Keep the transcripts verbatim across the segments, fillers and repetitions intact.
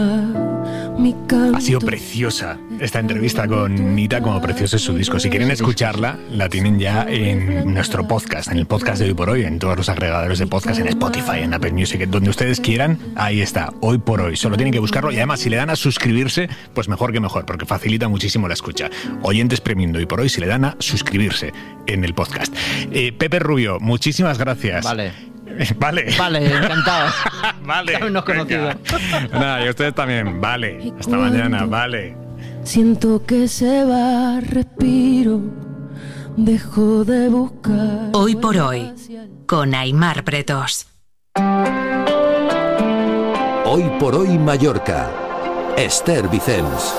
Ha sido preciosa esta entrevista con Nita, como precioso es su disco. Si quieren escucharla, la tienen ya en nuestro podcast, en el podcast de Hoy por Hoy, en todos los agregadores de podcast, en Spotify, en Apple Music, donde ustedes quieran. Ahí está, Hoy por Hoy. Solo tienen que buscarlo y además si le dan a suscribirse, pues mejor que mejor, porque facilita muchísimo la escucha. Oyentes premium de Hoy por Hoy, si le dan a suscribirse en el podcast. Eh, Pepe Rubio, muchísimas gracias. Vale. Vale. Vale, encantado. Vale. Habernos conocido. Nada, y ustedes también. Vale. Hasta mañana. Vale. Siento que se va, respiro, dejo de buscar. Hoy por Hoy, con Aimar Pretos. Hoy por Hoy Mallorca. Esther Vicens.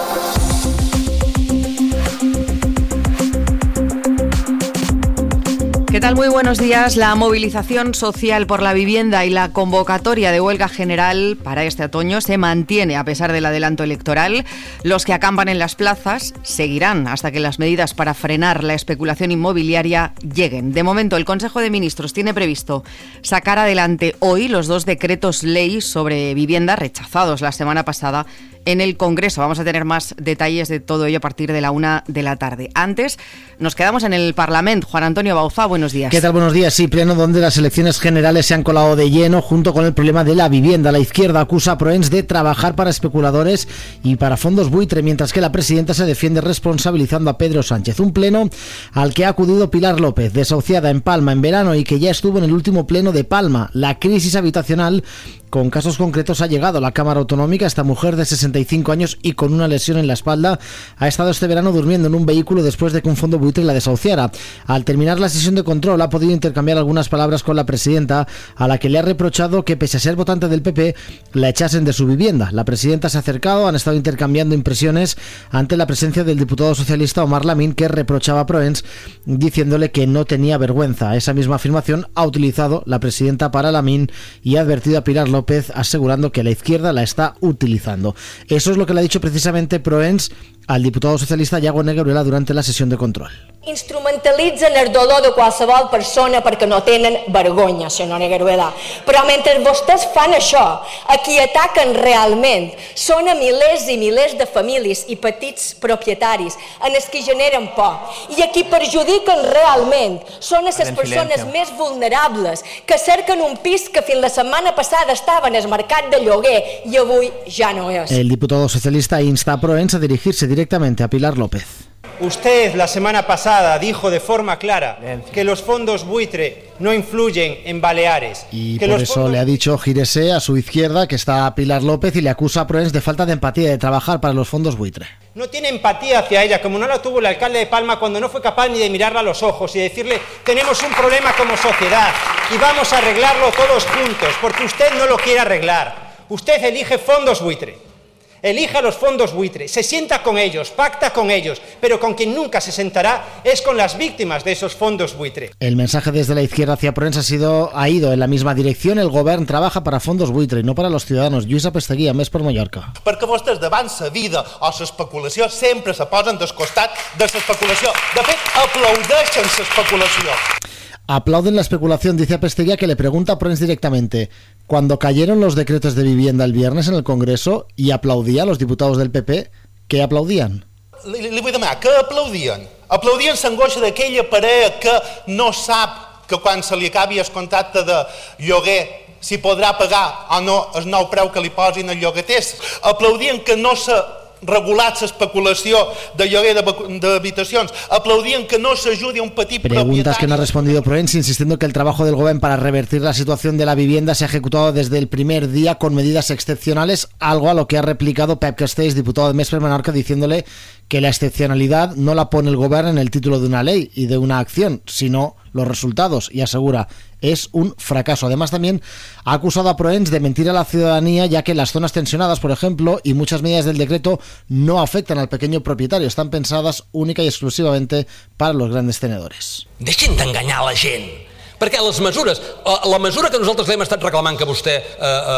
¿Qué tal? Muy buenos días. La movilización social por la vivienda y la convocatoria de huelga general para este otoño se mantiene a pesar del adelanto electoral. Los que acampan en las plazas seguirán hasta que las medidas para frenar la especulación inmobiliaria lleguen. De momento, el Consejo de Ministros tiene previsto sacar adelante hoy los dos decretos ley sobre vivienda rechazados la semana pasada en el Congreso. Vamos a tener más detalles de todo ello a partir de la una de la tarde. Antes, nos quedamos en el Parlamento. Juan Antonio Bauzá, buenos días. ¿Qué tal? Buenos días. Sí, pleno donde las elecciones generales se han colado de lleno junto con el problema de la vivienda. La izquierda acusa a Proens de trabajar para especuladores y para fondos buitre, mientras que la presidenta se defiende responsabilizando a Pedro Sánchez. Un pleno al que ha acudido Pilar López, desahuciada en Palma en verano y que ya estuvo en el último pleno de Palma. La crisis habitacional con casos concretos ha llegado a la Cámara Autonómica. Esta mujer de sesenta y cinco años y con una lesión en la espalda ha estado este verano durmiendo en un vehículo después de que un fondo buitre la desahuciara. Al terminar la sesión de control ha podido intercambiar algunas palabras con la presidenta, a la que le ha reprochado que pese a ser votante del P P la echasen de su vivienda. La presidenta se ha acercado, han estado intercambiando impresiones ante la presencia del diputado socialista Omar Lamín, que reprochaba a Proens diciéndole que no tenía vergüenza. Esa misma afirmación ha utilizado la presidenta para Lamín y ha advertido a Pilar López asegurando que la izquierda la está utilizando. Eso es lo que le ha dicho precisamente Proens al diputado socialista Iago Negruela durante la sesión de control. Instrumentalitzen el dolor de qualsevol persona perquè no tenen vergonya, senyor Negruela. Però mentre vostès fan això, a qui ataquen realment són a milers i milers de famílies i petits propietaris, en els que generen por. I a qui perjudiquen realment són a les persones més vulnerables que cerquen un pis que fins la setmana passada estava en el mercat de lloguer i avui ja no és. El diputado socialista insta a Proens a dirigirse directamente a Pilar López. Usted la semana pasada dijo de forma clara que los fondos buitre no influyen en Baleares. Y que por los eso fondos... le ha dicho gírese a su izquierda, que está Pilar López, y le acusa a Proens de falta de empatía de trabajar para los fondos buitre. No tiene empatía hacia ella, como no la tuvo el alcalde de Palma cuando no fue capaz ni de mirarla a los ojos y decirle tenemos un problema como sociedad y vamos a arreglarlo todos juntos, porque usted no lo quiere arreglar. Usted elige fondos buitre. Elija los fondos buitre, se sienta con ellos, pacta con ellos, pero con quien nunca se sentará es con las víctimas de esos fondos buitre. El mensaje desde la izquierda hacia Proens ha, sido, ha ido en la misma dirección. El govern trabaja para fondos buitre y no para los ciudadanos. Lluís Apesteguía, Més per Mallorca. Perquè vostès davant la vida o l'especulació sempre se posen del costat de l'especulació. De fet, aplaudeixen l'especulació. Aplauden la especulación, dice Apesteguía, que le pregunta a Proens directamente. Cuando cayeron los decretos de vivienda el viernes en el Congreso y aplaudía a los diputados del P P, ¿qué aplaudían? Li, li vull demanar, què aplaudien? Aplaudien l'angoixa d'aquella parella que no sap que quan se li acabi el contracte de lloguer si podrà pagar o no el nou preu que li posin els llogaters. Aplaudien que no se regulat l'especulació de lloguer d'habitacions. Aplaudien que no s'ajudi a un petit Preguntas propietari. que no ha respondido Proens, insistiendo que el trabajo del gobierno para revertir la situación de la vivienda se ha ejecutado desde el primer día con medidas excepcionales, algo a lo que ha replicado Pep Castells, diputado de Més per Menorca, diciéndole que la excepcionalidad no la pone el gobierno en el título de una ley y de una acción, sino los resultados, y asegura es un fracaso. Además, también ha acusado a Proens de mentir a la ciudadanía, ya que las zonas tensionadas, por ejemplo, y muchas medidas del decreto no afectan al pequeño propietario, están pensadas única y exclusivamente para los grandes tenedores. Deixin d'enganyar la gent, perquè les mesures, la mesura que nosaltres hem estat reclamant que vostè eh,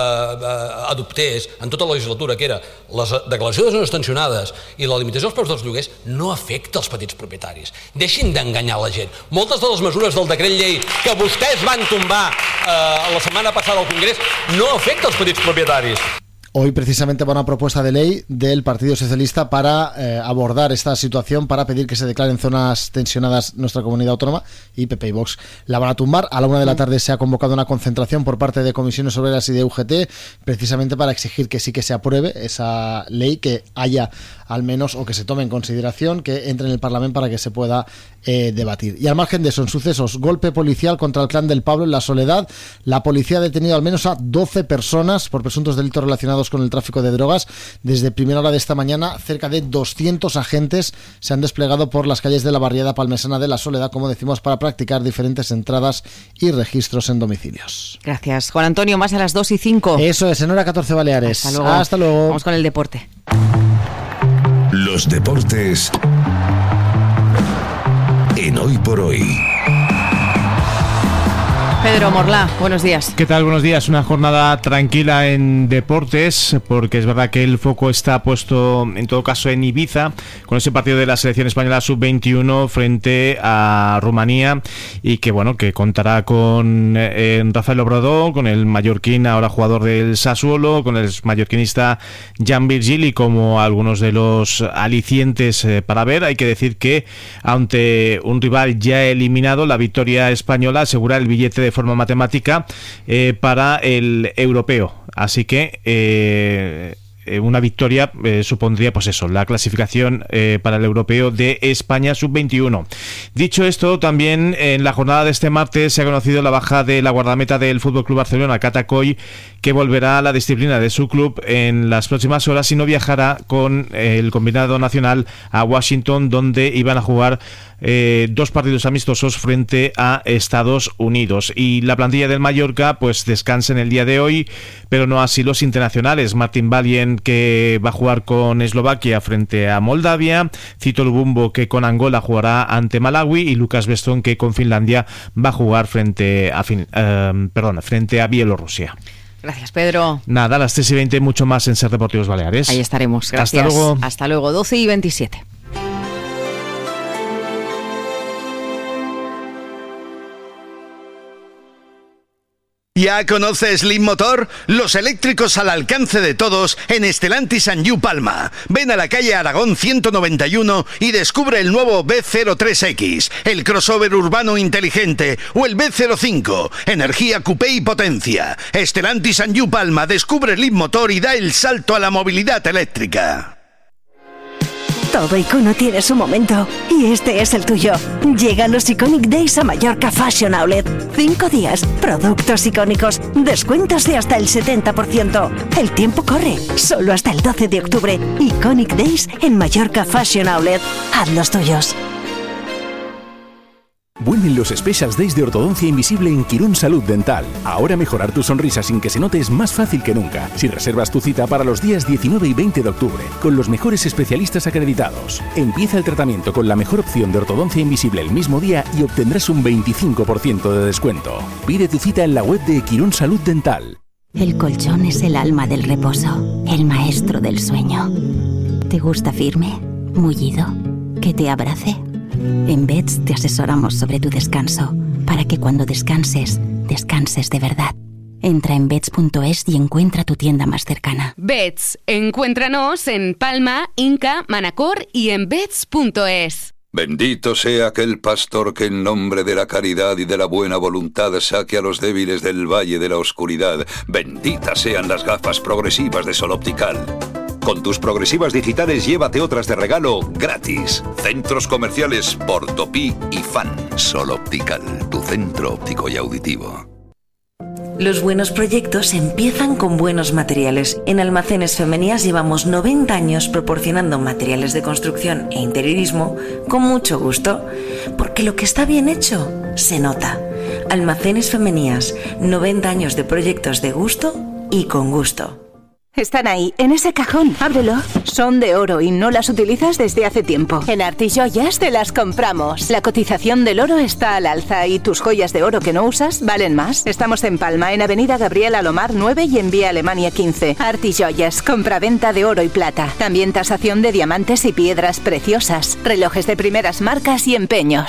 eh, adoptés en tota la legislatura, que era la declaració de zones tensionades i la limitació dels preus dels lloguers, no afecta els petits propietaris. Deixin d'enganyar la gent. Moltes de les mesures del decret llei que vostès van tombar eh, la setmana passada al Congrés no afecta els petits propietaris. Hoy precisamente va una propuesta de ley del Partido Socialista para eh, abordar esta situación, para pedir que se declaren zonas tensionadas nuestra comunidad autónoma, y P P y Vox la van a tumbar. A la una de la tarde se ha convocado una concentración por parte de comisiones obreras y de U G T, precisamente para exigir que sí que se apruebe esa ley, que haya al menos, o que se tome en consideración, que entre en el Parlamento para que se pueda eh, debatir. Y al margen de eso, en sucesos, golpe policial contra el clan del Pablo en La Soledad. La policía ha detenido al menos a doce personas por presuntos delitos relacionados con el tráfico de drogas. Desde primera hora de esta mañana, cerca de doscientos agentes se han desplegado por las calles de la barriada palmesana de La Soledad, como decimos, para practicar diferentes entradas y registros en domicilios. Gracias, Juan Antonio. Más a las dos y cinco. Eso es, en hora catorce Baleares. Hasta luego. Hasta luego. Vamos con el deporte. Los deportes en Hoy por Hoy. Pedro Morlá, buenos días. ¿Qué tal? Buenos días. Una jornada tranquila en deportes, porque es verdad que el foco está puesto, en todo caso, en Ibiza, con ese partido de la selección española sub veintiuno frente a Rumanía, y que, bueno, que contará con eh, Rafael Obrador, con el mallorquín, ahora jugador del Sassuolo, con el mallorquinista Jan Virgili, como algunos de los alicientes eh, para ver. Hay que decir que, ante un rival ya eliminado, la victoria española asegura el billete de forma matemática eh, para el europeo. Así que eh, una victoria eh, supondría, pues eso, la clasificación eh, para el europeo de España sub veintiuno. Dicho esto, también en la jornada de este martes se ha conocido la baja de la guardameta del F C Barcelona, Cata Coll, que volverá a la disciplina de su club en las próximas horas y no viajará con el combinado nacional a Washington, donde iban a jugar Eh, dos partidos amistosos frente a Estados Unidos. Y la plantilla del Mallorca pues descansa en el día de hoy, pero no así los internacionales. Martin Valien, que va a jugar con Eslovaquia frente a Moldavia, Cito Lubumbo, que con Angola jugará ante Malawi, y Lucas Bestón, que con Finlandia va a jugar frente a, fin, eh, perdón, frente a Bielorrusia. Gracias, Pedro. Nada, a las tres y veinte, mucho más en Ser Deportivos Baleares. Ahí estaremos. Gracias. Hasta luego. Hasta luego, doce y veintisiete. ¿Ya conoces Lean Motor? Los eléctricos al alcance de todos en Stellantis and You Palma. Ven a la calle Aragón ciento noventa y uno y descubre el nuevo B cero tres X, el crossover urbano inteligente, o el B cero cinco, energía coupé y potencia. Stellantis and You Palma descubre Lean Motor y da el salto a la movilidad eléctrica. Todo icono tiene su momento, y este es el tuyo. Llegan los Iconic Days a Mallorca Fashion Outlet. Cinco días, productos icónicos, descuentos de hasta el setenta por ciento. El tiempo corre, solo hasta el doce de octubre. Iconic Days en Mallorca Fashion Outlet. Haz los tuyos. Vuelven los Specials Days de Ortodoncia Invisible en Quirón Salud Dental. Ahora mejorar tu sonrisa sin que se note es más fácil que nunca, si reservas tu cita para los días diecinueve y veinte de octubre, con los mejores especialistas acreditados. Empieza el tratamiento con la mejor opción de ortodoncia invisible el mismo día y obtendrás un veinticinco por ciento de descuento. Pide tu cita en la web de Quirón Salud Dental. El colchón es el alma del reposo, el maestro del sueño. ¿Te gusta firme? ¿Mullido? ¿Que te abrace? En Beds te asesoramos sobre tu descanso, para que cuando descanses, descanses de verdad. Entra en beds punto es y encuentra tu tienda más cercana. Beds, encuéntranos en Palma, Inca, Manacor y en beds punto es. Bendito sea aquel pastor que en nombre de la caridad y de la buena voluntad saque a los débiles del valle de la oscuridad. Benditas sean las gafas progresivas de Sol Optical. Con tus progresivas digitales llévate otras de regalo gratis. Centros comerciales Portopí y Fan. Sol Optical, tu centro óptico y auditivo. Los buenos proyectos empiezan con buenos materiales. En Almacenes Femenías llevamos noventa años proporcionando materiales de construcción e interiorismo con mucho gusto, porque lo que está bien hecho se nota. Almacenes Femenías, noventa años de proyectos de gusto y con gusto. Están ahí, en ese cajón. Ábrelo. Son de oro y no las utilizas desde hace tiempo. En Artijoyas te las compramos. La cotización del oro está al alza y tus joyas de oro que no usas valen más. Estamos en Palma, en Avenida Gabriel Alomar nueve y en Vía Alemania quince. Artijoyas, compraventa de oro y plata. También tasación de diamantes y piedras preciosas. Relojes de primeras marcas y empeños.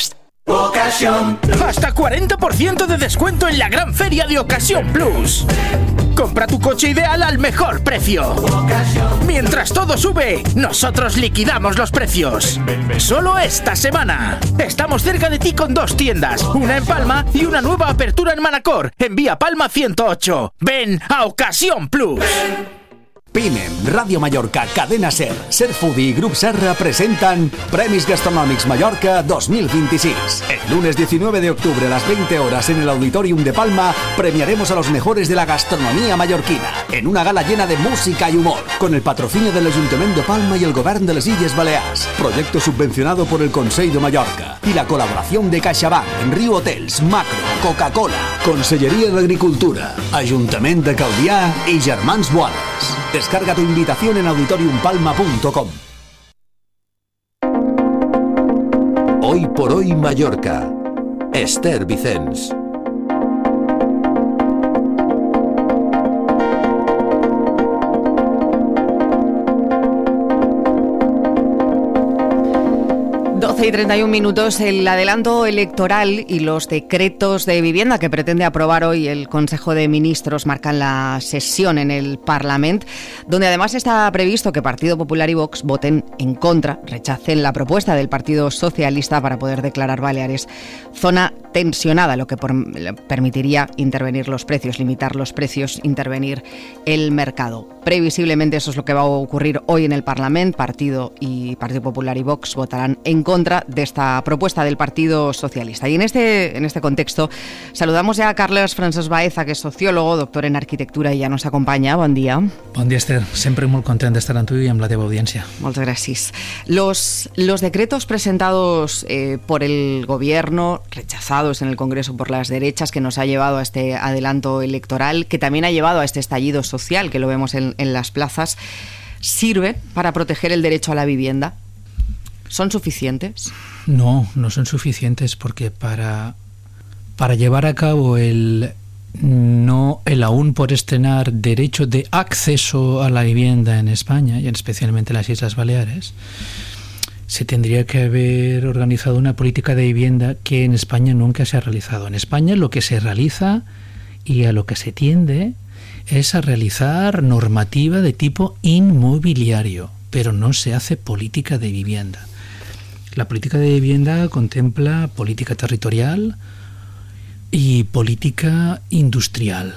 Ocasión. Hasta cuarenta por ciento de descuento en la gran feria de Ocasión Plus. Compra tu coche ideal al mejor precio. Mientras todo sube, nosotros liquidamos los precios. Solo esta semana. Estamos cerca de ti con dos tiendas, una en Palma y una nueva apertura en Manacor, en Vía Palma ciento ocho. Ven a Ocasión Plus. Pimem, Radio Mallorca, Cadena Ser, Ser Foodie y Grup Serra presentan Premis Gastronòmics Mallorca dos mil veintiséis. El lunes diecinueve de octubre a las veinte horas en el Auditorium de Palma premiaremos a los mejores de la gastronomía mallorquina en una gala llena de música y humor, con el patrocinio del Ayuntamiento de Palma y el Govern de les Illes Balears, proyecto subvencionado por el Consell de Mallorca y la colaboración de CaixaBank, Riu Hotels, Macro, Coca-Cola, Conselleria d'Agricultura, Ayuntamiento de Calvià y Germans Boades. Descarga tu invitación en auditorium palma punto com. Hoy por hoy Mallorca. Esther Vicens. doce y treinta y un minutos, el adelanto electoral y los decretos de vivienda que pretende aprobar hoy el Consejo de Ministros marcan la sesión en el Parlamento, donde además está previsto que Partido Popular y Vox voten en contra, rechacen la propuesta del Partido Socialista para poder declarar Baleares zona tensionada, lo que por, permitiría intervenir los precios, limitar los precios, intervenir el mercado. Previsiblemente eso es lo que va a ocurrir hoy en el Parlamento. Partido y Partido Popular y Vox votarán en contra de esta propuesta del Partido Socialista. Y en este, en este contexto saludamos ya a Carles Francesc Baeza, que es sociólogo, doctor en arquitectura i ja nos acompaña. Bon dia. Bon dia, Esther. Sempre molt content d'estar amb tu i amb la teva audiència. Moltes gràcies. Los, los decretos presentados eh, por el Gobierno, rechazados en el Congreso por las derechas, que nos ha llevado a este adelanto electoral, que también ha llevado a este estallido social que lo vemos en, en las plazas, ¿sirve para proteger el derecho a la vivienda? ¿Son suficientes? No, no son suficientes porque para, para llevar a cabo el no el aún por estrenar derecho de acceso a la vivienda en España y especialmente en las Islas Baleares, se tendría que haber organizado una política de vivienda que en España nunca se ha realizado. En España lo que se realiza y a lo que se tiende es a realizar normativa de tipo inmobiliario, pero no se hace política de vivienda. La política de vivienda contempla política territorial y política industrial.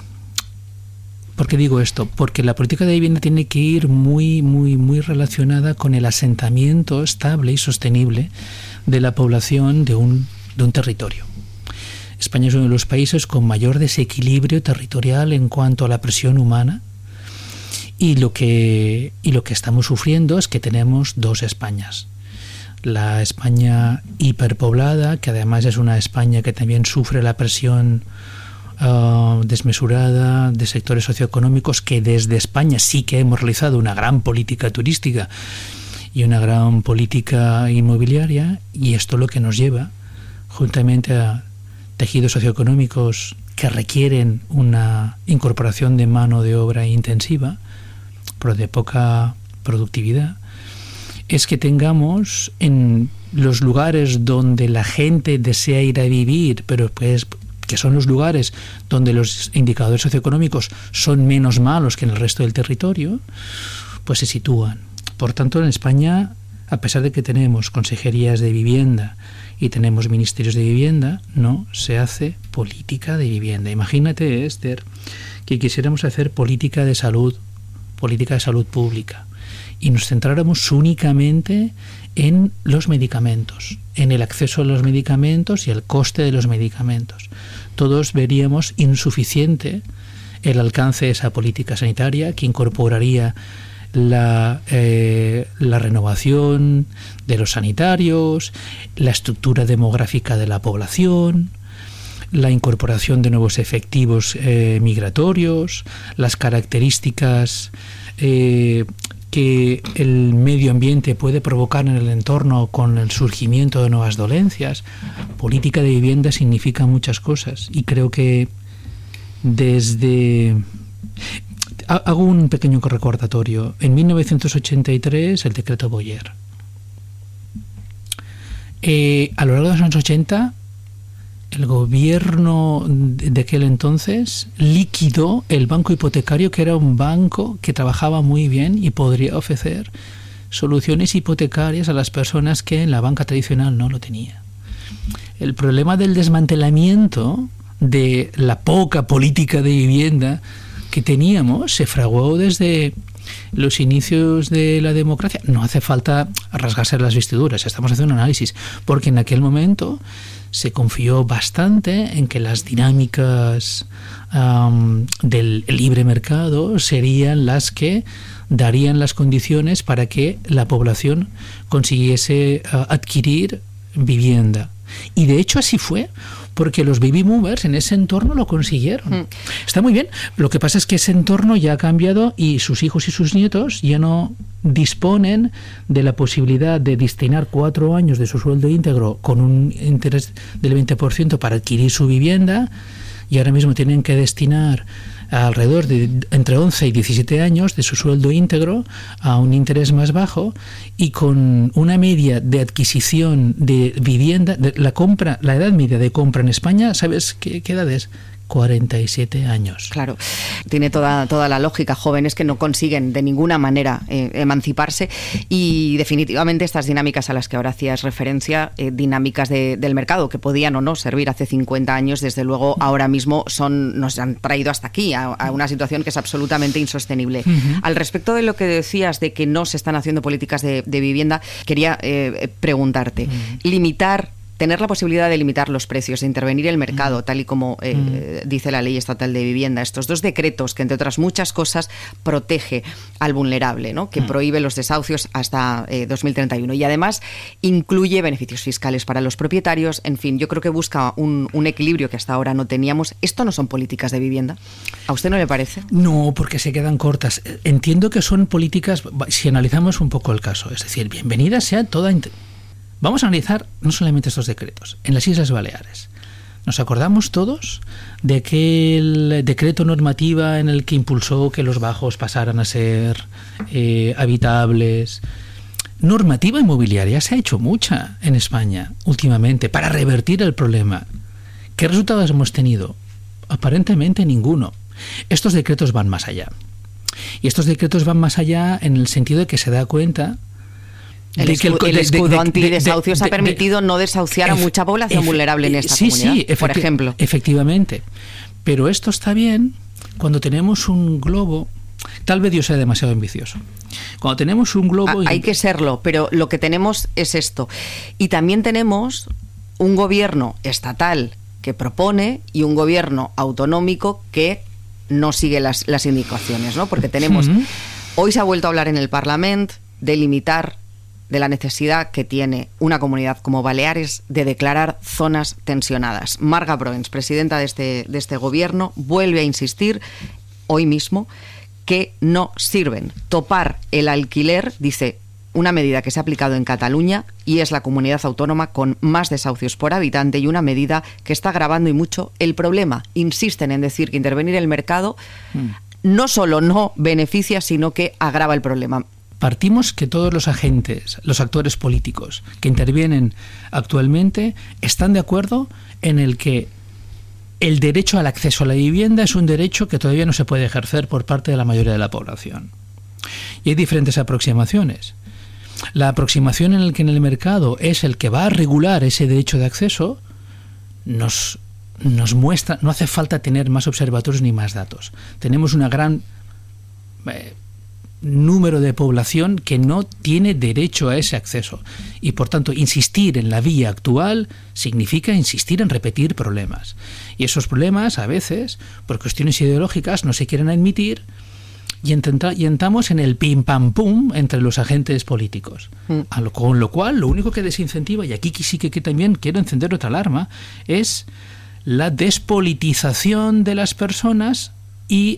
¿Por qué digo esto? Porque la política de vivienda tiene que ir muy, muy, muy relacionada con el asentamiento estable y sostenible de la población de un, de un territorio. España es uno de los países con mayor desequilibrio territorial en cuanto a la presión humana y lo que, y lo que estamos sufriendo es que tenemos dos Españas. La España hiperpoblada, que además es una España que también sufre la presión uh, desmesurada de sectores socioeconómicos, que desde España sí que hemos realizado una gran política turística y una gran política inmobiliaria, y esto lo que nos lleva, juntamente a tejidos socioeconómicos que requieren una incorporación de mano de obra intensiva, pero de poca productividad, es que tengamos en los lugares donde la gente desea ir a vivir, pero pues que son los lugares donde los indicadores socioeconómicos son menos malos que en el resto del territorio, pues se sitúan. Por tanto, en España, a pesar de que tenemos consejerías de vivienda y tenemos ministerios de vivienda, no se hace política de vivienda. Imagínate, Esther, que quisiéramos hacer política de salud, política de salud pública, y nos centráramos únicamente en los medicamentos, en el acceso a los medicamentos y el coste de los medicamentos. Todos veríamos insuficiente el alcance de esa política sanitaria que incorporaría la, eh, la renovación de los sanitarios, la estructura demográfica de la población, la incorporación de nuevos efectivos eh, migratorios, las características eh, que el medio ambiente puede provocar en el entorno con el surgimiento de nuevas dolencias. Política de vivienda significa muchas cosas y creo que desde... Hago un pequeño recordatorio. En mil novecientos ochenta y tres, el decreto Boyer. Eh, a lo largo de los años ochenta, el gobierno de aquel entonces liquidó el banco hipotecario, que era un banco que trabajaba muy bien y podría ofrecer soluciones hipotecarias a las personas que en la banca tradicional no lo tenía. El problema del desmantelamiento de la poca política de vivienda que teníamos se fraguó desde los inicios de la democracia. No hace falta rasgarse las vestiduras, estamos haciendo un análisis, porque en aquel momento se confió bastante en que las dinámicas um, del libre mercado serían las que darían las condiciones para que la población consiguiese uh, adquirir vivienda. Y de hecho así fue, porque los baby boomers en ese entorno lo consiguieron. Mm. Está muy bien. Lo que pasa es que ese entorno ya ha cambiado y sus hijos y sus nietos ya no disponen de la posibilidad de destinar cuatro años de su sueldo íntegro con un interés del veinte por ciento para adquirir su vivienda, y ahora mismo tienen que destinar alrededor de entre once y diecisiete años de su sueldo íntegro a un interés más bajo, y con una media de adquisición de vivienda, de la compra, la edad media de compra en España, ¿sabes qué, qué edad es? cuarenta y siete años. Claro, tiene toda, toda la lógica. Jóvenes que no consiguen de ninguna manera eh, emanciparse, y definitivamente estas dinámicas a las que ahora hacías referencia, eh, dinámicas de, del mercado que podían o no servir hace cincuenta años, desde luego ahora mismo son, nos han traído hasta aquí, a, a una situación que es absolutamente insostenible. Uh-huh. Al respecto de lo que decías de que no se están haciendo políticas de, de vivienda, quería eh, preguntarte, uh-huh. limitar tener la posibilidad de limitar los precios, de intervenir el mercado, mm. tal y como eh, mm. dice la Ley Estatal de Vivienda. Estos dos decretos que, entre otras muchas cosas, protege al vulnerable, ¿no? Que mm. prohíbe los desahucios hasta eh, dos mil treinta y uno, y además incluye beneficios fiscales para los propietarios. En fin, yo creo que busca un, un equilibrio que hasta ahora no teníamos. ¿Esto no son políticas de vivienda? ¿A usted no le parece? No, porque se quedan cortas. Entiendo que son políticas, si analizamos un poco el caso, es decir, bienvenida sea toda... Vamos a analizar no solamente estos decretos. En las Islas Baleares, ¿nos acordamos todos de aquel decreto normativa en el que impulsó que los bajos pasaran a ser eh, habitables? Normativa inmobiliaria se ha hecho mucha en España últimamente para revertir el problema. ¿Qué resultados hemos tenido? Aparentemente ninguno. Estos decretos van más allá. Y estos decretos van más allá en el sentido de que se da cuenta... El, de que el, el escudo de, de, antidesahucios de, de, de, ha permitido no desahuciar a mucha población efe, vulnerable en esta sí, comunidad, sí, por ejemplo. Efectivamente. Pero esto está bien cuando tenemos un globo... Tal vez yo sea demasiado ambicioso. Cuando tenemos un globo... Ah, hay que serlo, pero lo que tenemos es esto. Y también tenemos un gobierno estatal que propone y un gobierno autonómico que no sigue las, las indicaciones, ¿no? Porque tenemos... Uh-huh. Hoy se ha vuelto a hablar en el Parlamento de limitar, de la necesidad que tiene una comunidad como Baleares de declarar zonas tensionadas. Marga Proens, presidenta de este, de este gobierno, vuelve a insistir hoy mismo que no sirven. Topar el alquiler, dice, una medida que se ha aplicado en Cataluña y es la comunidad autónoma con más desahucios por habitante, y una medida que está agravando y mucho el problema. Insisten en decir que intervenir el mercado mm. no solo no beneficia, sino que agrava el problema. Partimos que todos los agentes, los actores políticos que intervienen actualmente están de acuerdo en el que el derecho al acceso a la vivienda es un derecho que todavía no se puede ejercer por parte de la mayoría de la población. Y hay diferentes aproximaciones. La aproximación en la que en el mercado es el que va a regular ese derecho de acceso nos, nos muestra, no hace falta tener más observatorios ni más datos. Tenemos una gran... Eh, número de población que no tiene derecho a ese acceso, y por tanto insistir en la vía actual significa insistir en repetir problemas, y esos problemas a veces por cuestiones ideológicas no se quieren admitir y, intenta, y entramos en el pim pam pum entre los agentes políticos, mm. a lo, con lo cual lo único que desincentiva, y aquí sí que, que también quiero encender otra alarma, es la despolitización de las personas y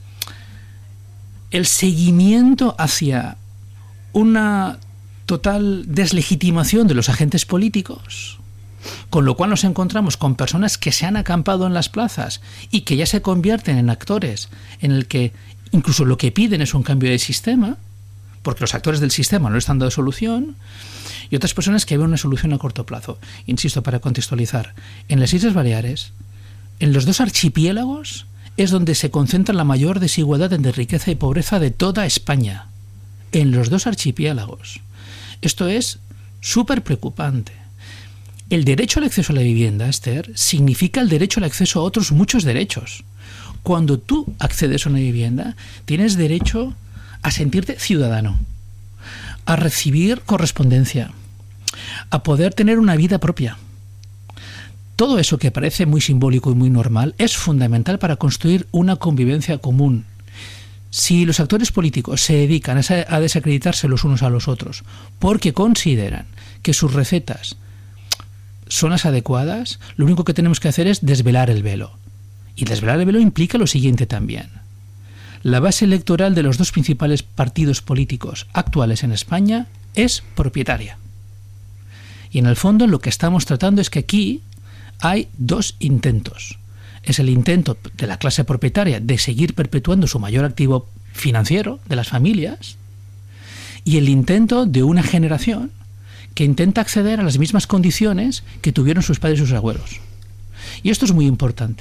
el seguimiento hacia una total deslegitimación de los agentes políticos, con lo cual nos encontramos con personas que se han acampado en las plazas y que ya se convierten en actores en el que incluso lo que piden es un cambio de sistema, porque los actores del sistema no le están dando solución, y otras personas que ven una solución a corto plazo. Insisto, para contextualizar, en las Islas Baleares, en los dos archipiélagos, es donde se concentra la mayor desigualdad entre riqueza y pobreza de toda España. En los dos archipiélagos. Esto es súper preocupante. El derecho al acceso a la vivienda, Esther, significa el derecho al acceso a otros muchos derechos. Cuando tú accedes a una vivienda, tienes derecho a sentirte ciudadano, a recibir correspondencia, a poder tener una vida propia. Todo eso que parece muy simbólico y muy normal es fundamental para construir una convivencia común. Si los actores políticos se dedican a desacreditarse los unos a los otros porque consideran que sus recetas son las adecuadas, lo único que tenemos que hacer es desvelar el velo. Y desvelar el velo implica lo siguiente también. La base electoral de los dos principales partidos políticos actuales en España es propietaria. Y en el fondo lo que estamos tratando es que aquí hay dos intentos. Es el intento de la clase propietaria de seguir perpetuando su mayor activo financiero de las familias y el intento de una generación que intenta acceder a las mismas condiciones que tuvieron sus padres y sus abuelos. Y esto es muy importante.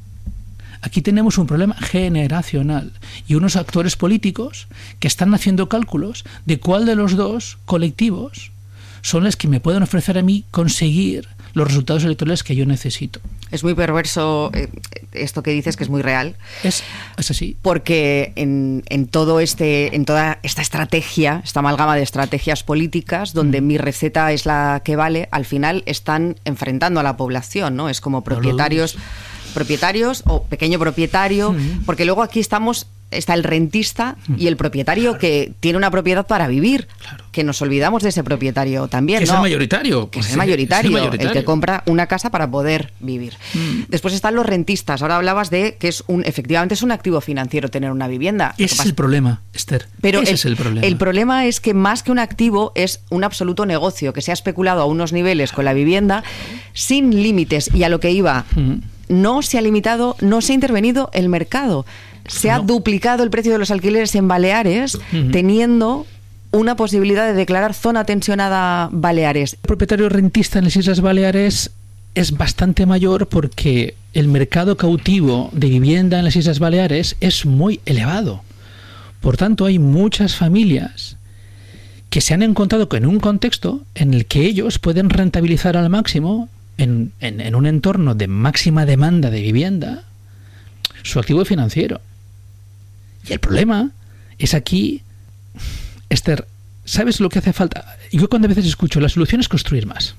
Aquí tenemos un problema generacional y unos actores políticos que están haciendo cálculos de cuál de los dos colectivos son los que me pueden ofrecer a mí conseguir los resultados electorales que yo necesito. Es muy perverso eh, esto que dices, que es muy real. Es, es así. Porque en, en todo este, en toda esta estrategia, esta amalgama de estrategias políticas, donde mm. mi receta es la que vale, al final están enfrentando a la población, ¿no? Es como propietarios, no propietarios o pequeño propietario, mm. porque luego aquí estamos. Está el rentista y el propietario claro. que tiene una propiedad para vivir, claro. que nos olvidamos de ese propietario también. Que ¿no? es el mayoritario. Que es el mayoritario, es el mayoritario, el que compra una casa para poder vivir. Mm. Después están los rentistas. Ahora hablabas de que es un, efectivamente es un activo financiero tener una vivienda. Ese es el problema, Esther. Pero Ese el, es el problema. El problema es que más que un activo es un absoluto negocio que se ha especulado a unos niveles con la vivienda sin límites. Y a lo que iba, mm. no se ha limitado, no se ha intervenido el mercado. Se ha no. duplicado el precio de los alquileres en Baleares, uh-huh. teniendo una posibilidad de declarar zona tensionada Baleares. El propietario rentista en las Islas Baleares es bastante mayor porque el mercado cautivo de vivienda en las Islas Baleares es muy elevado. Por tanto, hay muchas familias que se han encontrado en un contexto en el que ellos pueden rentabilizar al máximo, en, en, en un entorno de máxima demanda de vivienda, su activo financiero. Y el problema es aquí, Esther, ¿sabes lo que hace falta? Yo cuando a veces escucho, la solución es construir más.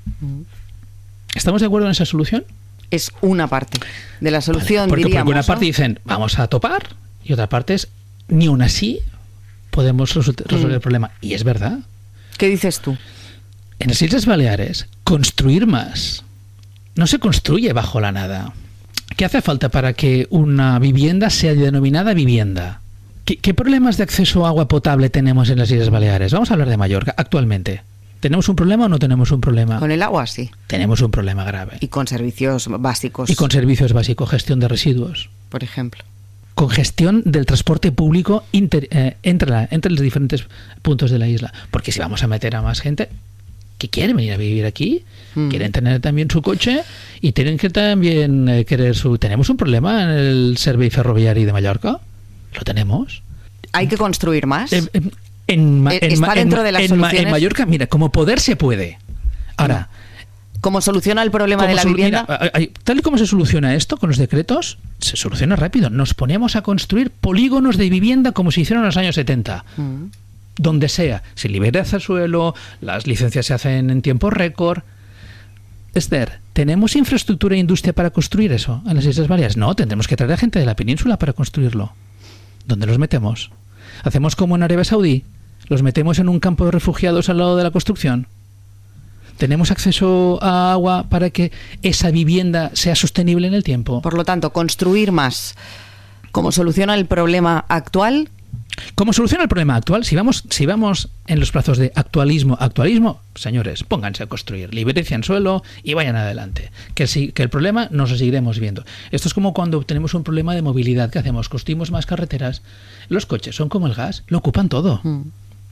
¿Estamos de acuerdo en esa solución? Es una parte de la solución, vale, porque, diríamos. Porque una parte ¿no? dicen, vamos a topar, y otra parte es, ni aún así podemos resolver mm. el problema. Y es verdad. ¿Qué dices tú? En las Islas Baleares, construir más no se construye bajo la nada. ¿Qué hace falta para que una vivienda sea denominada vivienda? ¿Qué, ¿Qué problemas de acceso a agua potable tenemos en las Islas Baleares? Vamos a hablar de Mallorca actualmente. ¿Tenemos un problema o no tenemos un problema? Con el agua, sí. Tenemos un problema grave. Y con servicios básicos. Y con servicios básicos, gestión de residuos. Por ejemplo. Con gestión del transporte público inter, eh, entre, la, entre los diferentes puntos de la isla. Porque si vamos a meter a más gente que quieren venir a vivir aquí, mm. quieren tener también su coche y tienen que también eh, querer su... ¿Tenemos un problema en el Servei Ferroviari de Mallorca? ¿Lo tenemos? ¿Hay que construir más? En, en, en, ¿Está en, dentro de las en, soluciones? En Mallorca, mira, como poder se puede. Ahora... ¿Cómo soluciona el problema de la vivienda? Mira, tal y como se soluciona esto con los decretos, se soluciona rápido. Nos ponemos a construir polígonos de vivienda como se hicieron en los años setenta. Mm. Donde sea, se libera el suelo, las licencias se hacen en tiempo récord. Esther, ¿tenemos infraestructura e industria para construir eso en las Islas Baleares? No, tendremos que traer a gente de la península para construirlo. ¿Dónde los metemos? ¿Hacemos como en Arabia Saudí? ¿Los metemos en un campo de refugiados al lado de la construcción? ¿Tenemos acceso a agua para que esa vivienda sea sostenible en el tiempo? Por lo tanto, construir más. ¿Cómo soluciona el problema actual? ¿Cómo soluciona el problema actual? Si vamos, si vamos en los plazos de actualismo, actualismo, señores, pónganse a construir, liberen suelo y vayan adelante. Que, si, que el problema nos lo seguiremos viendo. Esto es como cuando tenemos un problema de movilidad. ¿Qué hacemos? Construimos más carreteras. Los coches son como el gas, lo ocupan todo. Mm.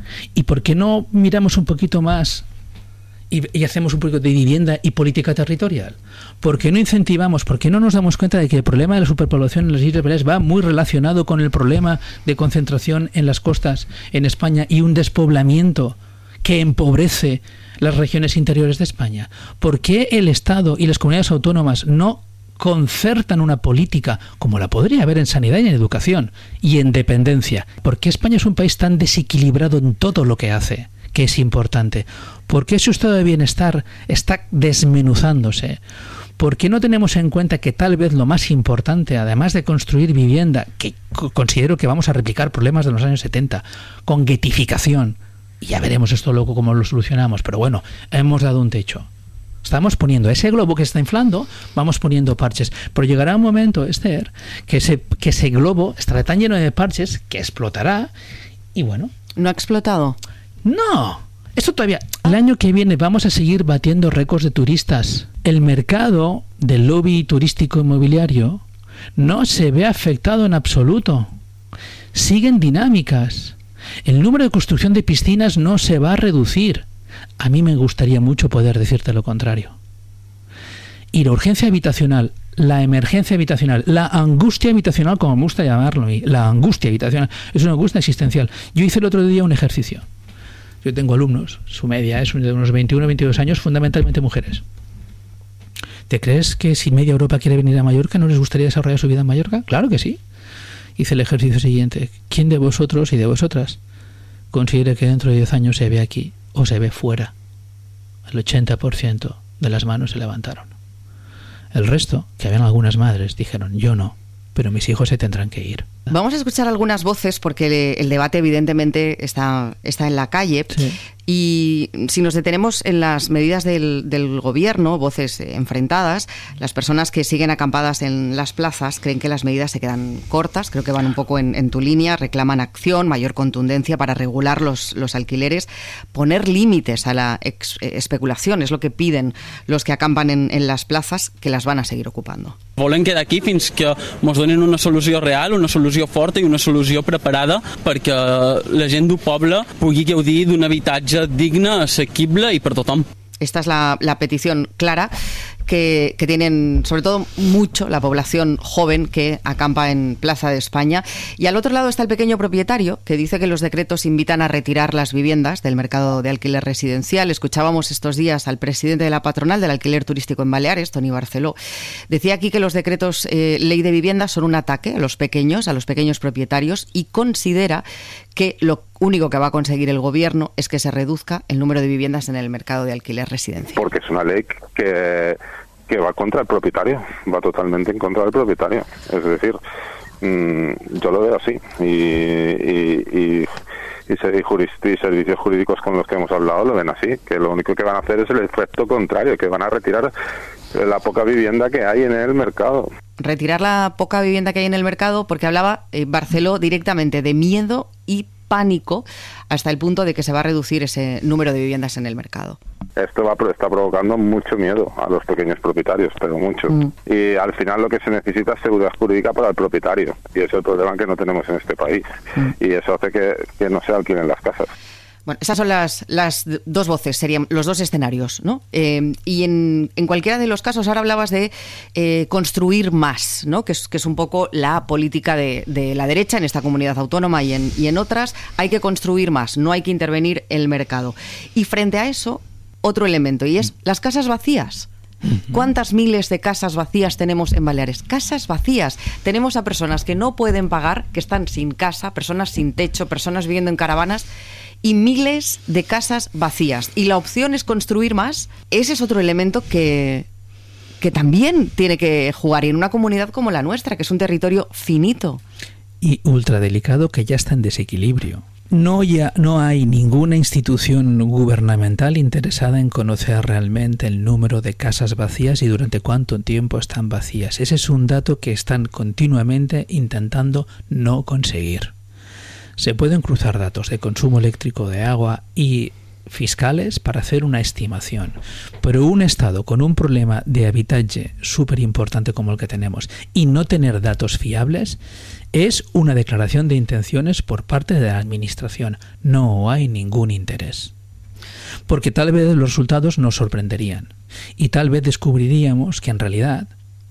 ¿Y por qué no miramos un poquito más y, y hacemos un poquito de vivienda y política territorial? ¿Por qué no incentivamos, por qué no nos damos cuenta de que el problema de la superpoblación en las Islas Baleares va muy relacionado con el problema de concentración en las costas en España y un despoblamiento que empobrece las regiones interiores de España? ¿Por qué el Estado y las comunidades autónomas no concertan una política como la podría haber en sanidad y en educación y en dependencia? ¿Por qué España es un país tan desequilibrado en todo lo que hace, que es importante? ¿Por qué su estado de bienestar está desmenuzándose? ¿Por qué no tenemos en cuenta que tal vez lo más importante, además de construir vivienda, que considero que vamos a replicar problemas de los años setenta, con guetificación, y ya veremos esto luego cómo lo solucionamos, pero bueno, hemos dado un techo. Estamos poniendo ese globo que está inflando, vamos poniendo parches. Pero llegará un momento, Esther, que ese, que ese globo estará tan lleno de parches que explotará y bueno. ¿No ha explotado? No, esto todavía. El año que viene vamos a seguir batiendo récords de turistas. El mercado del lobby turístico inmobiliario no se ve afectado en absoluto. Siguen dinámicas. El número de construcción de piscinas no se va a reducir. A mí me gustaría mucho poder decirte lo contrario. Y la urgencia habitacional, la emergencia habitacional, la angustia habitacional, como me gusta llamarlo a mí, la angustia habitacional, es una angustia existencial. Yo hice el otro día un ejercicio. Yo tengo alumnos, su media es de unos veintiuno a veintidós años, fundamentalmente mujeres. ¿Te crees que si media Europa quiere venir a Mallorca no les gustaría desarrollar su vida en Mallorca? Claro que sí. Hice el ejercicio siguiente. ¿Quién de vosotros y de vosotras considera que dentro de diez años se ve aquí o se ve fuera? El ochenta por ciento de las manos se levantaron. El resto, que habían algunas madres, dijeron, yo no, pero mis hijos se tendrán que ir. Vamos a escuchar algunas voces porque el debate evidentemente está, está en la calle. Sí. Y si nos detenemos en las medidas del, del gobierno, voces enfrentadas, las personas que siguen acampadas en las plazas creen que las medidas se quedan cortas, creo que van un poco en, en tu línea, reclaman acción, mayor contundencia para regular los, los alquileres, poner límites a la ex, eh, especulación, es lo que piden los que acampan en, en las plazas, que las van a seguir ocupando. Volem quedar aquí fins que ens donin una solució real, una solució forta i una solució preparada perquè la gent del poble pugui gaudir d'un habitatge digne, assequible i per tothom. Esta es la, la petición clara que, que tienen sobre todo mucho la población joven que acampa en Plaza de España. Y al otro lado está el pequeño propietario que dice que los decretos invitan a retirar las viviendas del mercado de alquiler residencial. Escuchábamos estos días al presidente de la patronal del alquiler turístico en Baleares, Toni Barceló. Decía aquí que los decretos eh, ley de vivienda son un ataque a los pequeños, a los pequeños propietarios, y considera que lo único que va a conseguir el gobierno es que se reduzca el número de viviendas en el mercado de alquiler residencial. Porque es una ley que, que va contra el propietario, va totalmente en contra del propietario. Es decir, mmm, yo lo veo así. Y, y, y, y, jurist, y servicios jurídicos con los que hemos hablado lo ven así, que lo único que van a hacer es el efecto contrario, que van a retirar la poca vivienda que hay en el mercado. Retirar la poca vivienda que hay en el mercado, porque hablaba eh, Barceló directamente de miedo y pánico hasta el punto de que se va a reducir ese número de viviendas en el mercado. Esto va está provocando mucho miedo a los pequeños propietarios, pero mucho. Mm. Y al final lo que se necesita es seguridad jurídica para el propietario, y ese es el problema que no tenemos en este país. Mm. Y eso hace que, que no se alquilen las casas. Bueno, esas son las, las dos voces, serían los dos escenarios, ¿no? Eh, y en, en cualquiera de los casos, ahora hablabas de eh, construir más, ¿no? Que es, que es un poco la política de, de la derecha en esta comunidad autónoma y en, y en otras. Hay que construir más, no hay que intervenir el mercado. Y frente a eso, otro elemento, y es las casas vacías. ¿Cuántas miles de casas vacías tenemos en Baleares? Casas vacías. Tenemos a personas que no pueden pagar, que están sin casa, personas sin techo, personas viviendo en caravanas, y miles de casas vacías. Y la opción es construir más. Ese es otro elemento que, que también tiene que jugar. Y en una comunidad como la nuestra, que es un territorio finito. Y ultradelicado, que ya está en desequilibrio. No, ya, no hay ninguna institución gubernamental interesada en conocer realmente el número de casas vacías y durante cuánto tiempo están vacías. Ese es un dato que están continuamente intentando no conseguir. Se pueden cruzar datos de consumo eléctrico, de agua y fiscales para hacer una estimación. Pero un Estado con un problema de habitatge súper importante como el que tenemos y no tener datos fiables es una declaración de intenciones por parte de la Administración. No hay ningún interés. Porque tal vez los resultados nos sorprenderían y tal vez descubriríamos que en realidad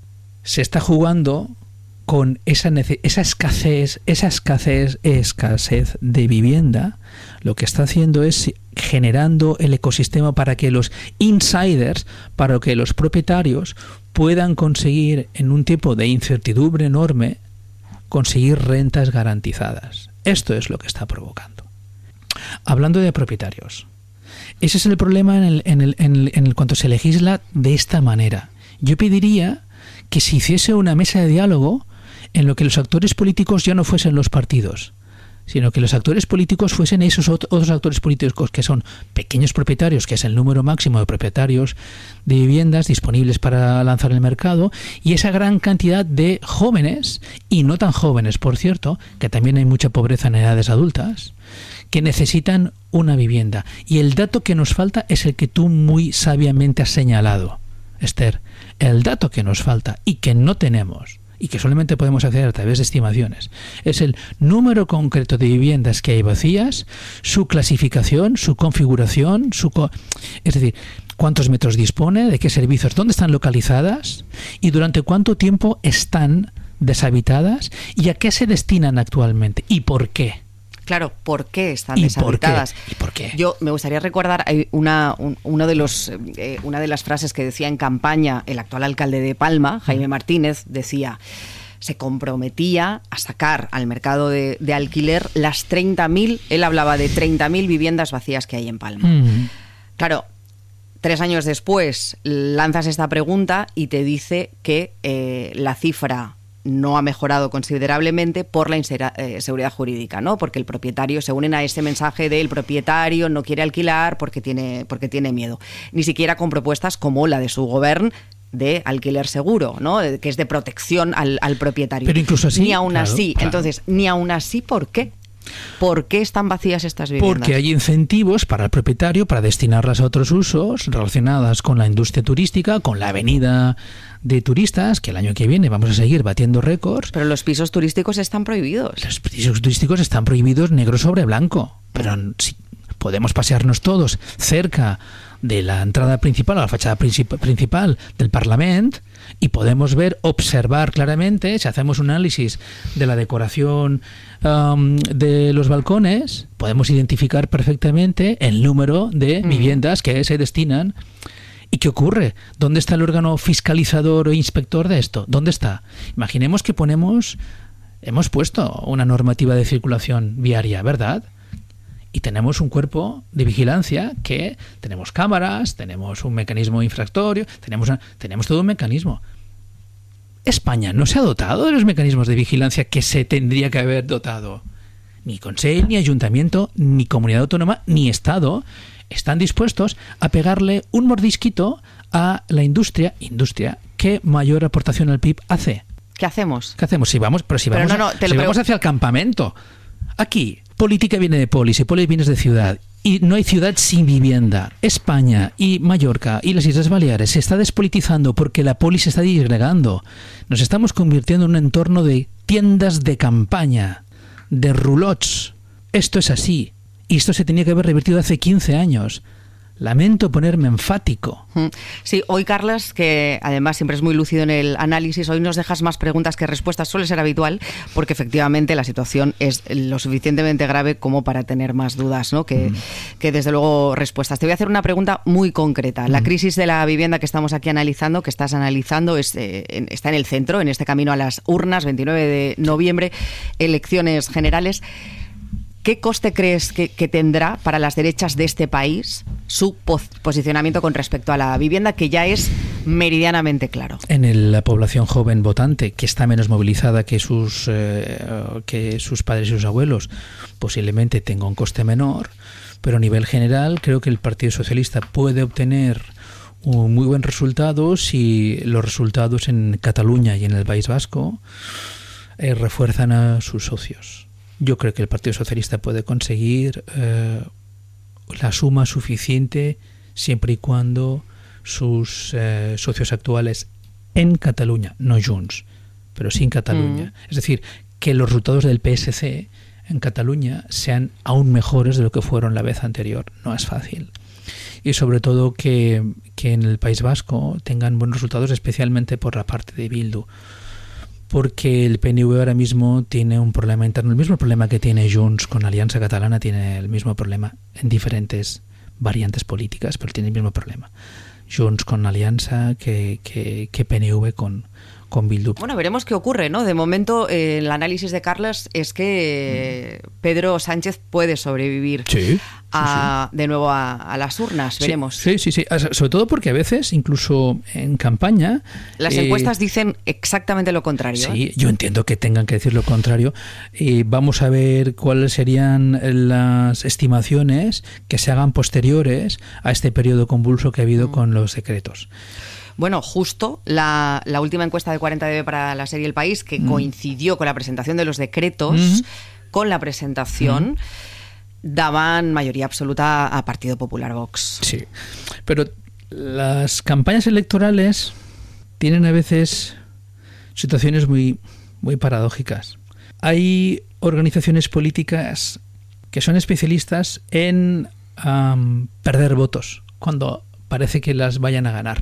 se está jugando con esa, esa escasez, esa escasez, escasez de vivienda. Lo que está haciendo es generando el ecosistema para que los insiders, para que los propietarios puedan conseguir, en un tiempo de incertidumbre enorme, conseguir rentas garantizadas. Esto es lo que está provocando. Hablando de propietarios, ese es el problema en el, en el, en el, en el cuanto se legisla de esta manera. Yo pediría que se hiciese una mesa de diálogo en lo que los actores políticos ya no fuesen los partidos, sino que los actores políticos fuesen esos otros actores políticos que son pequeños propietarios, que es el número máximo de propietarios de viviendas disponibles para lanzar el mercado, y esa gran cantidad de jóvenes, y no tan jóvenes, por cierto, que también hay mucha pobreza en edades adultas, que necesitan una vivienda. Y el dato que nos falta es el que tú muy sabiamente has señalado, Esther. El dato que nos falta y que no tenemos, y que solamente podemos acceder a través de estimaciones, es el número concreto de viviendas que hay vacías, su clasificación, su configuración, su co- es decir, cuántos metros dispone, de qué servicios, dónde están localizadas y durante cuánto tiempo están deshabitadas y a qué se destinan actualmente y por qué. Claro, ¿por qué están ¿Y deshabitadas? por qué? ¿Y por qué? Yo me gustaría recordar hay una, un, uno de los, eh, una de las frases que decía en campaña el actual alcalde de Palma, Jaime Martínez, decía, se comprometía a sacar al mercado de, de alquiler las treinta mil, él hablaba de treinta mil viviendas vacías que hay en Palma. Mm. Claro, tres años después lanzas esta pregunta y te dice que eh, la cifra no ha mejorado considerablemente por la inseguridad jurídica, ¿no? Porque el propietario, se unen a ese mensaje del propietario no quiere alquilar porque tiene, porque tiene miedo. Ni siquiera con propuestas como la de su gobierno de alquiler seguro, ¿no? Que es de protección al, al propietario. Pero incluso así, ni aún claro, así. Claro. Entonces, ni aún así, ¿por qué? ¿Por qué están vacías estas viviendas? Porque hay incentivos para el propietario para destinarlas a otros usos relacionadas con la industria turística, con la avenida de turistas, que el año que viene vamos a seguir batiendo récords. Pero los pisos turísticos están prohibidos. Los pisos turísticos están prohibidos negro sobre blanco. Pero si podemos pasearnos todos cerca de la entrada principal o la fachada princip- principal del Parlamento y podemos ver, observar claramente, si hacemos un análisis de la decoración um, de los balcones, podemos identificar perfectamente el número de mm. viviendas que se destinan. ¿Y qué ocurre? ¿Dónde está el órgano fiscalizador o inspector de esto? ¿Dónde está? Imaginemos que ponemos, hemos puesto una normativa de circulación viaria, ¿verdad? Y tenemos un cuerpo de vigilancia que tenemos cámaras, tenemos un mecanismo infractorio, tenemos, una, tenemos todo un mecanismo. España no se ha dotado de los mecanismos de vigilancia que se tendría que haber dotado. Ni Consell, ni Ayuntamiento, ni Comunidad Autónoma, ni Estado están dispuestos a pegarle un mordisquito a la industria, industria que mayor aportación al P I B hace. ¿Qué hacemos? ¿Qué hacemos? Si vamos, pero si vamos, pero no, no, si vamos pregu- hacia el campamento. Aquí, política viene de polis y polis viene de ciudad. Y no hay ciudad sin vivienda. España y Mallorca y las Islas Baleares se está despolitizando porque la polis se está disgregando. Nos estamos convirtiendo en un entorno de tiendas de campaña, de roulots. Esto es así. Y esto se tenía que haber revertido hace quince años. Lamento ponerme enfático. Sí, hoy, Carles, que además siempre es muy lúcido en el análisis, hoy nos dejas más preguntas que respuestas, suele ser habitual, porque efectivamente la situación es lo suficientemente grave como para tener más dudas, ¿no? que, mm. que desde luego respuestas. Te voy a hacer una pregunta muy concreta. La mm. crisis de la vivienda que estamos aquí analizando, que estás analizando, es, eh, en, está en el centro, en este camino a las urnas, veintinueve de noviembre, elecciones generales. ¿Qué coste crees que, que tendrá para las derechas de este país su pos- posicionamiento con respecto a la vivienda, que ya es meridianamente claro? En el, la población joven votante, que está menos movilizada que sus, eh, que sus padres y sus abuelos, posiblemente tenga un coste menor, pero a nivel general creo que el Partido Socialista puede obtener un muy buen resultado si los resultados en Cataluña y en el País Vasco eh, refuerzan a sus socios. Yo creo que el Partido Socialista puede conseguir eh, la suma suficiente siempre y cuando sus eh, socios actuales en Cataluña, no Junts, pero sí en Cataluña. Mm. Es decir, que los resultados del P S C en Cataluña sean aún mejores de lo que fueron la vez anterior. No es fácil. Y sobre todo que, que en el País Vasco tengan buenos resultados, especialmente por la parte de Bildu. Porque el P N V ahora mismo tiene un problema interno, el mismo problema que tiene Junts con Alianza Catalana, tiene el mismo problema en diferentes variantes políticas, pero tiene el mismo problema. Junts con Alianza que, que, que P N V con, con Bildu. Bueno, veremos qué ocurre, ¿no? De momento, eh, el análisis de Carles es que eh, Pedro Sánchez puede sobrevivir sí, a, sí, sí. de nuevo a, a las urnas, veremos. Sí, sí, sí, sí. Sobre todo porque a veces, incluso en campaña... Las eh, encuestas dicen exactamente lo contrario. Sí, ¿eh? yo entiendo que tengan que decir lo contrario. Y vamos a ver cuáles serían las estimaciones que se hagan posteriores a este periodo convulso que ha habido mm. con los decretos. Bueno, justo la, la última encuesta de cuarenta D B para la serie El País, que mm. coincidió con la presentación de los decretos, mm. con la presentación, mm. daban mayoría absoluta a Partido Popular Vox. Sí, pero las campañas electorales tienen a veces situaciones muy, muy paradójicas. Hay organizaciones políticas que son especialistas en um, perder votos cuando parece que las vayan a ganar.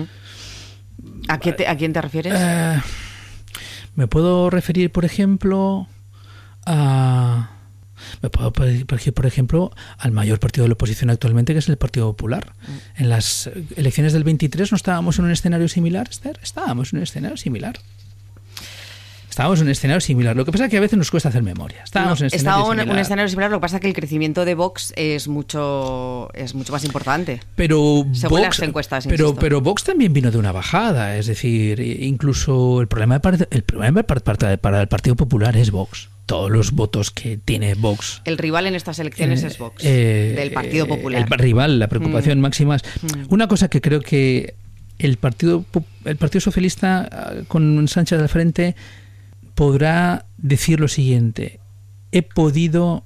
¿A, qué te, ¿A quién te refieres? Eh, me puedo referir, por ejemplo, a... Me puedo referir, por ejemplo, al mayor partido de la oposición actualmente, que es el Partido Popular. Mm. En las elecciones del veintitrés no estábamos en un escenario similar, Esther. Estábamos en un escenario similar. Estábamos en un escenario similar. Lo que pasa es que a veces nos cuesta hacer memoria. Estábamos no, en estábamos en un escenario similar. Lo que pasa es que el crecimiento de Vox es mucho es mucho más importante. Pero según Vox, las encuestas, pero, pero Vox también vino de una bajada. Es decir, incluso el problema para el problema para, para el Partido Popular es Vox. Todos los votos que tiene Vox. El rival en estas elecciones eh, es Vox, eh, del Partido Popular. El rival, la preocupación mm. máxima es... Mm. Una cosa que creo que el Partido, el Partido Socialista, con Sánchez al frente, podrá decir lo siguiente: he podido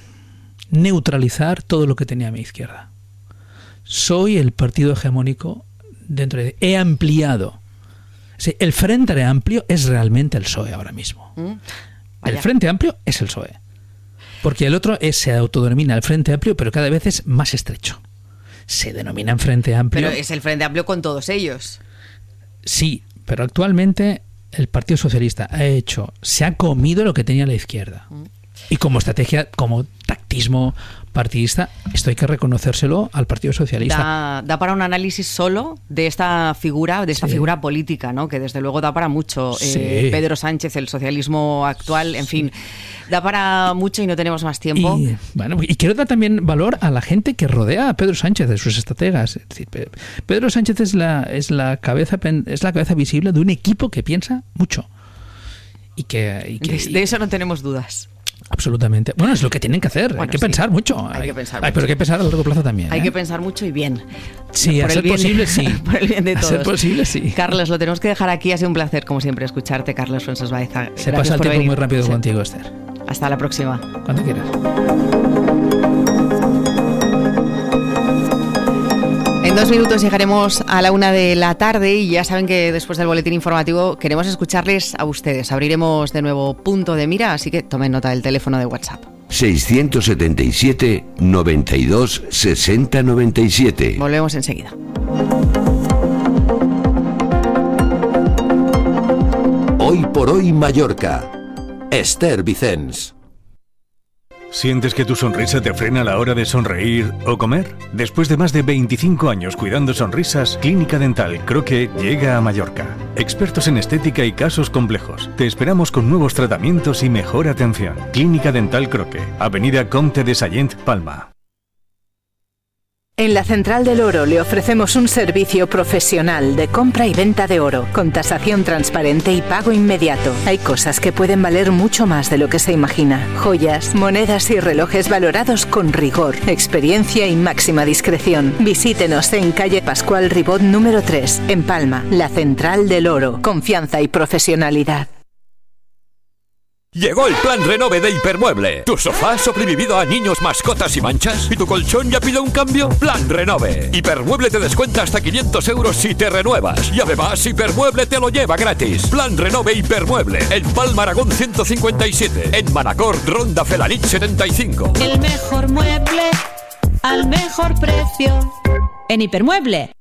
neutralizar todo lo que tenía a mi izquierda. Soy el partido hegemónico dentro de... He ampliado. Sí, el Frente Amplio es realmente el P S O E ahora mismo. Mm. El Frente Amplio es el P S O E. Porque el otro es, se autodenomina el Frente Amplio, pero cada vez es más estrecho. Se denomina Frente Amplio. Pero es el Frente Amplio con todos ellos. Sí, pero actualmente el Partido Socialista ha hecho, se ha comido lo que tenía la izquierda. Mm. Y como estrategia, como tactismo partidista, esto hay que reconocérselo al Partido Socialista. Da, da para un análisis solo de esta figura, de esta sí. figura política, ¿no? Que desde luego da para mucho. Sí. Eh, Pedro Sánchez, el socialismo actual, en sí. fin, da para mucho y no tenemos más tiempo. Y, bueno, y quiero dar también valor a la gente que rodea a Pedro Sánchez, de sus estrategas. Es decir, Pedro Sánchez es la, es la cabeza, es la cabeza visible de un equipo que piensa mucho. Y que, y que, de, de eso no tenemos dudas. Absolutamente. Bueno, es lo que tienen que hacer. Bueno, hay que sí. pensar mucho. Hay que pensar Ay, mucho. Pero hay que pensar a largo plazo también. Hay ¿eh? que pensar mucho y bien. Sí, por a ser bien posible, de, sí. Por el bien de todos. A ser posible, sí. Carlos, lo tenemos que dejar aquí. Ha sido un placer, como siempre, escucharte, Carlos Fuentes Baeza. Se pasa el tiempo venir. muy rápido sí. contigo, Esther. Hasta la próxima. Cuando quieras. En dos minutos llegaremos a la una de la tarde y ya saben que después del boletín informativo queremos escucharles a ustedes. Abriremos de nuevo Punto de Mira, así que tomen nota del teléfono de WhatsApp. seiscientos setenta y siete, noventa y dos, sesenta, noventa y siete. Volvemos enseguida. Hoy por hoy Mallorca. Esther Vicens. ¿Sientes que tu sonrisa te frena a la hora de sonreír o comer? Después de más de veinticinco años cuidando sonrisas, Clínica Dental Croque llega a Mallorca. Expertos en estética y casos complejos. Te esperamos con nuevos tratamientos y mejor atención. Clínica Dental Croque, Avenida Comte de Sallent, Palma. En la Central del Oro le ofrecemos un servicio profesional de compra y venta de oro, con tasación transparente y pago inmediato. Hay cosas que pueden valer mucho más de lo que se imagina. Joyas, monedas y relojes valorados con rigor, experiencia y máxima discreción. Visítenos en calle Pascual Ribot número tres, en Palma. La Central del Oro. Confianza y profesionalidad. Llegó el plan Renove de Hipermueble. ¿Tu sofá ha sobrevivido a niños, mascotas y manchas? ¿Y tu colchón ya pide un cambio? Plan Renove. Hipermueble te descuenta hasta quinientos euros si te renuevas. Y además Hipermueble te lo lleva gratis. Plan Renove Hipermueble. En Palma Aragón ciento cincuenta y siete. En Manacor, Ronda Felanich setenta y cinco. El mejor mueble al mejor precio. En Hipermueble.